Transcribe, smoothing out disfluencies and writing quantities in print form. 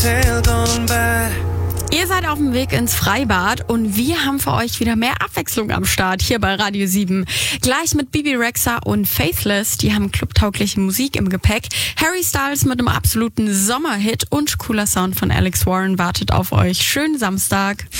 Ihr seid auf dem Weg ins Freibad und wir haben für euch wieder mehr Abwechslung am Start hier bei Radio 7. Gleich mit Bebe Rexha und Faithless, die haben clubtaugliche Musik im Gepäck. Harry Styles mit einem absoluten Sommerhit und cooler Sound von Alex Warren wartet auf euch. Schönen Samstag.